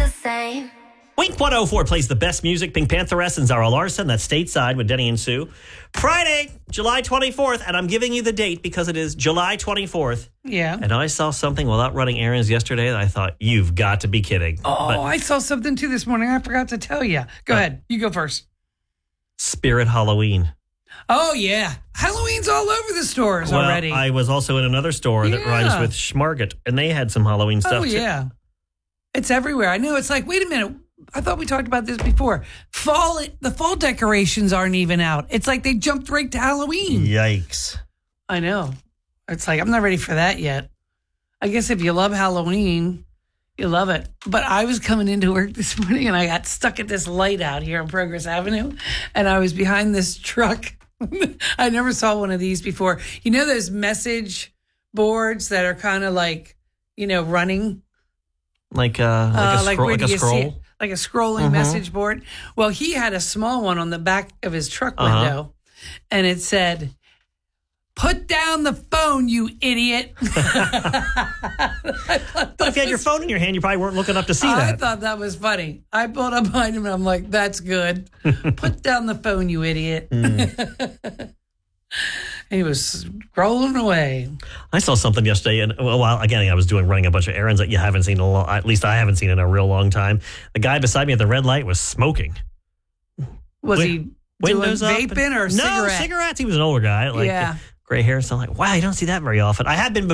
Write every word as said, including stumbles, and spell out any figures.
the same. Wink one oh four plays the best music. Pink Pantheress and Zara Larson. That's Stateside with Denny and Sue. Friday, July twenty-fourth. And I'm giving you the date because it is July twenty-fourth. Yeah. And I saw something while out running errands yesterday that I thought, you've got to be kidding. Oh, But I saw something too this morning. I forgot to tell you. Go Uh, ahead. You go first. Spirit Halloween. Oh, yeah. Halloween's all over the stores Well, already. I was also in another store that Yeah. rhymes with Schmarget, and they had some Halloween stuff oh, too. yeah. It's everywhere. I know. It's like, wait a minute. I thought we talked about this before. Fall, the fall decorations aren't even out. It's like they jumped right to Halloween. Yikes. I know. It's like, I'm not ready for that yet. I guess if you love Halloween, you love it. But I was coming into work this morning and I got stuck at this light out here on Progress Avenue. And I was behind this truck. I never saw one of these before. You know those message boards that are kind of like, you know, running? Like, uh, like, Uh, a, like scroll, where like do a you see scroll? it? Like a scrolling Mhm. message board. Well, he had a small one on the back of his truck Uh-huh. window. And it said, "Put down the phone, you idiot." But if you had your phone in your hand, you probably weren't looking up to see I that. thought that was funny. I pulled up behind him and I'm like, that's good. Put down the phone, you idiot. Mm. He was scrolling away. I saw something yesterday, and well, well, again, I was doing running a bunch of errands that you haven't seen in a long, at least I haven't seen in a real long time. The guy beside me at the red light was smoking. Was Win- he doing Windows up vaping and- or no cigarette? cigarettes? He was an older guy, like Yeah. gray hair. So I'm like, wow, you don't see that very often. I had been